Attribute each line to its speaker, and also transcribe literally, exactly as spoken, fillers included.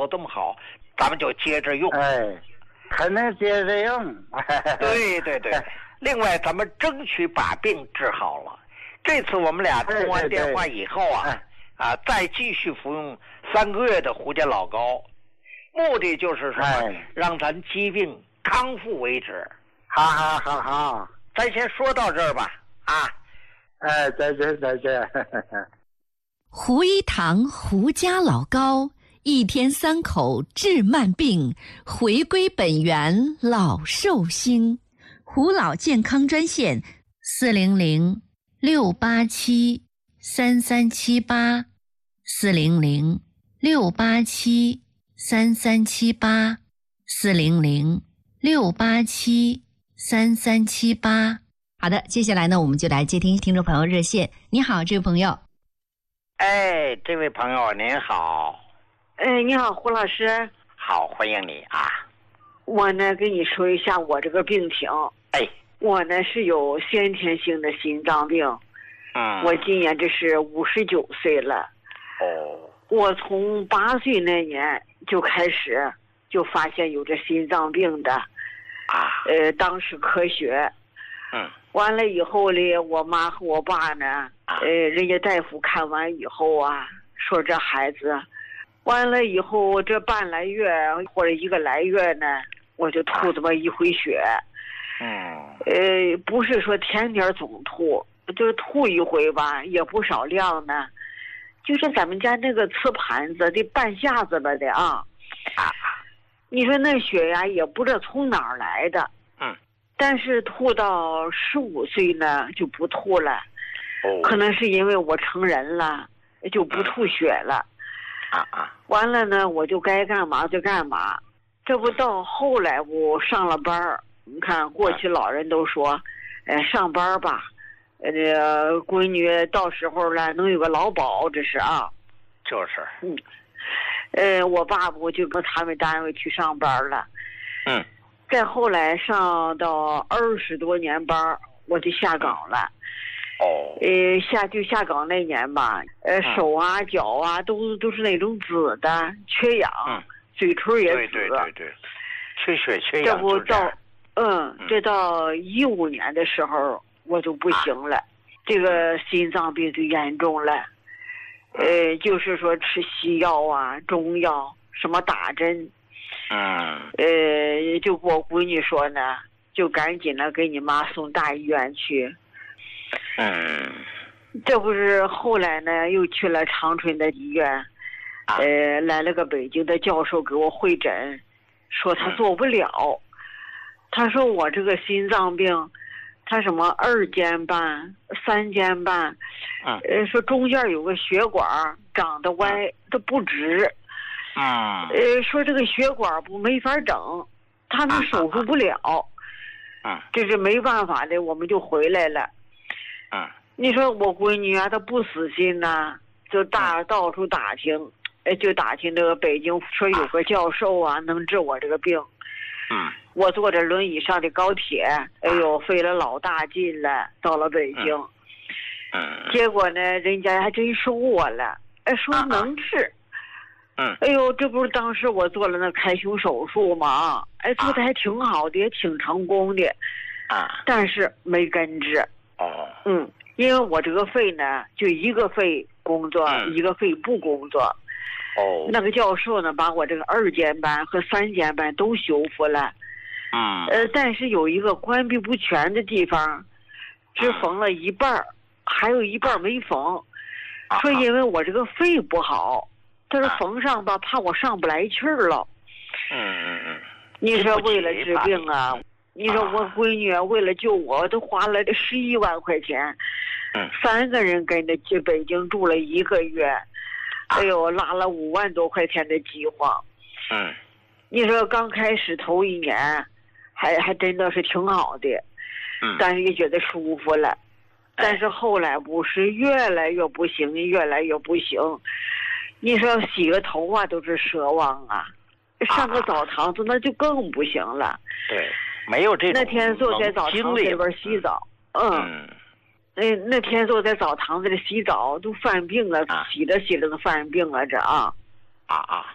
Speaker 1: 果这么好，咱们就接着用。
Speaker 2: 哎，还能接着用。
Speaker 1: 对对对。另外，咱们争取把病治好了。这次我们俩通完电话以后啊，
Speaker 2: 对对对
Speaker 1: 啊，再继续服用三个月的胡家老膏，目的就是什么？
Speaker 2: 哎、
Speaker 1: 让咱疾病康复为止。
Speaker 2: 好好好好，
Speaker 1: 咱先说到这儿吧。啊，
Speaker 2: 哎，再见再见。
Speaker 3: 胡一堂胡家老膏，一天三口治慢病，回归本源老寿星。胡老健康专线四零零六八七三三七八四零零六八七三三七八四零零六八七三三七八。好的，接下来呢，我们就来接听听众朋友热线。你好，这位朋友。
Speaker 1: 哎，这位朋友您好。
Speaker 4: 哎，你好，胡老师。
Speaker 1: 好，欢迎你啊。
Speaker 4: 我呢，跟你说一下我这个病情。
Speaker 1: 哎，
Speaker 4: 我呢是有先天性的心脏病。
Speaker 1: 嗯。
Speaker 4: 我今年这是五十九岁了。
Speaker 1: 哦。
Speaker 4: 我从八岁那年就开始就发现有这心脏病的。
Speaker 1: 啊。
Speaker 4: 呃，当时科学。
Speaker 1: 嗯。
Speaker 4: 完了以后呢，我妈和我爸呢，呃，人家大夫看完以后啊，说这孩子，完了以后这半来月或者一个来月呢，我就吐这么一回血。
Speaker 1: 嗯。
Speaker 4: 呃，不是说天天总吐，就是吐一回吧，也不少量呢。就是咱们家那个瓷盘子的半下子吧的啊。
Speaker 1: 啊。
Speaker 4: 你说那血呀，也不知道从哪儿来的。
Speaker 1: 嗯。
Speaker 4: 但是吐到十五岁呢就不吐了。
Speaker 1: 哦。
Speaker 4: 可能是因为我成人了，就不吐血了。
Speaker 1: 啊啊。
Speaker 4: 完了呢，我就该干嘛就干嘛。这不到后来我上了班儿，你看过去老人都说，呃，上班吧，呃，这个闺女到时候了能有个劳保，这是啊。
Speaker 1: 就是。
Speaker 4: 嗯。呃，我爸爸就跟他们单位去上班了。
Speaker 1: 嗯。
Speaker 4: 再后来上到二十多年班，我就下岗了。
Speaker 1: 哦。
Speaker 4: 呃，下就下岗那年吧，呃，嗯、手啊脚啊都都是那种紫的，缺氧，
Speaker 1: 嗯、
Speaker 4: 嘴唇也紫。
Speaker 1: 对对对对，缺血缺氧。
Speaker 4: 这不到，嗯，这到一五年的时候我就不行了，啊、这个心脏病就严重了。呃，就是说吃西药啊、中药，什么打针。
Speaker 1: 嗯。
Speaker 4: 呃，就跟我闺女说呢，就赶紧的给你妈送大医院去。
Speaker 1: 嗯。
Speaker 4: 这不是后来呢，又去了长春的医院，啊、呃，来了个北京的教授给我会诊，说他做不了。嗯、他说我这个心脏病，他什么二尖瓣、三尖瓣，
Speaker 1: 嗯、
Speaker 4: 呃，说中间有个血管长得歪，它不直。
Speaker 1: 嗯。
Speaker 4: 呃，说这个血管不没法整，他们手术不了。
Speaker 1: 嗯。
Speaker 4: 这是没办法的，我们就回来了。
Speaker 1: 嗯。
Speaker 4: 你说我闺女啊，她不死心呐，就大、嗯、到处打听，呃，就打听这个北京说有个教授啊，能治我这个病。
Speaker 1: 嗯。
Speaker 4: 我坐着轮椅上的高铁，哎呦，费了老大劲了，到了北京。
Speaker 1: 嗯。
Speaker 4: 结果呢，人家还真收我了，哎，说能治。
Speaker 1: 嗯。
Speaker 4: 哎呦，这不是当时我做了那开胸手术吗？哎，做的还挺好的，也挺成功的。
Speaker 1: 啊。
Speaker 4: 但是没根治。
Speaker 1: 哦。
Speaker 4: 嗯。因为我这个肺呢，就一个肺工作，嗯、一个肺不工作。
Speaker 1: 哦。
Speaker 4: 那个教授呢，把我这个二尖瓣和三尖瓣都修复了。
Speaker 1: 嗯。
Speaker 4: 呃，但是有一个关闭不全的地方，只缝了一半，嗯、还有一半没缝。啊、说因为我这个肺不好，他说缝上吧，怕我上不来气儿了。
Speaker 1: 嗯嗯嗯。
Speaker 4: 你说为了治病啊？你说我闺女为了救我，都花了这十一万块钱，
Speaker 1: 嗯，
Speaker 4: 三个人跟着去北京住了一个月，哎呦，拉了五万多块钱的饥荒。
Speaker 1: 嗯，
Speaker 4: 你说刚开始头一年，还还真的是挺好的，
Speaker 1: 嗯，
Speaker 4: 但是也觉得舒服了，但是后来不是越来越不行，越来越不行。你说洗个头啊都是奢望啊，上个澡堂子那就更不行了。
Speaker 1: 对。没有这种
Speaker 4: 那天坐在澡堂子里边洗澡，嗯，那那天坐在澡堂子里洗澡都犯病了，
Speaker 1: 啊、
Speaker 4: 洗着洗着都犯病了，这啊
Speaker 1: 啊啊！